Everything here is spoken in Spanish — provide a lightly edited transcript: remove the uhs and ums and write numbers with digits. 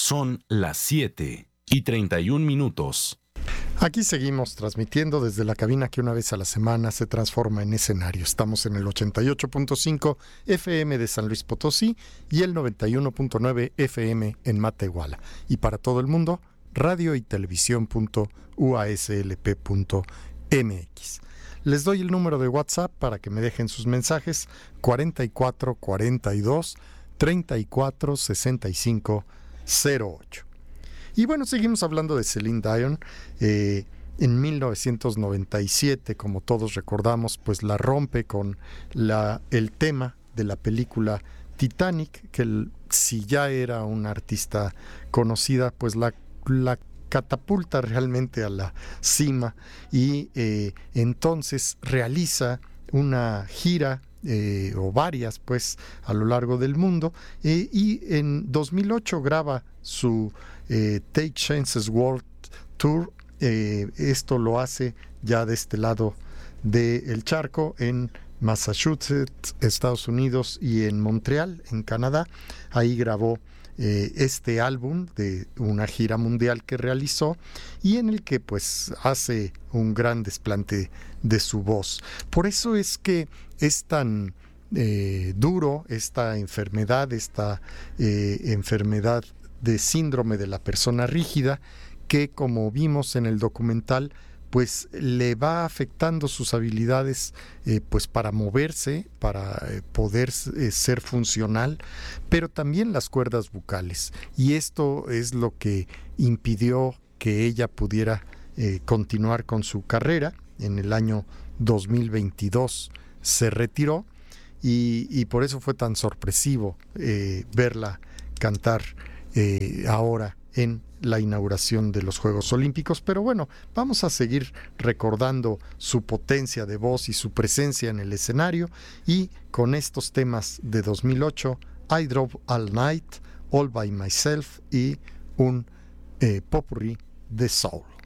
Son las 7:31. Aquí seguimos transmitiendo desde la cabina que una vez a la semana se transforma en escenario. Estamos en el 88.5 FM de San Luis Potosí y el 91.9 FM en Matehuala. Y para todo el mundo, radio y televisión.uaslp.mx. Les doy el número de WhatsApp para que me dejen sus mensajes: 44 42 34 65 08. Y bueno, seguimos hablando de Celine Dion. En 1997, como todos recordamos, pues la rompe con el tema de la película Titanic, que si ya era una artista conocida, pues la catapulta realmente a la cima, y entonces realiza una gira o varias pues a lo largo del mundo, y en 2008 graba su Take Chances World Tour. Esto lo hace ya de este lado del charco, en Massachusetts, Estados Unidos, y en Montreal, en Canadá. Ahí grabó este álbum de una gira mundial que realizó, y en el que pues hace un gran desplante de su voz. Por eso es que es tan duro esta enfermedad, enfermedad de síndrome de la persona rígida, que, como vimos en el documental, pues le va afectando sus habilidades pues para moverse, para poder ser funcional, pero también las cuerdas vocales. Y esto es lo que impidió que ella pudiera continuar con su carrera. En el año 2022 se retiró, y por eso fue tan sorpresivo verla cantar ahora en la inauguración de los Juegos Olímpicos. Pero bueno, vamos a seguir recordando su potencia de voz y su presencia en el escenario, y con estos temas de 2008, I Drove All Night, All By Myself y un popurrí de soul.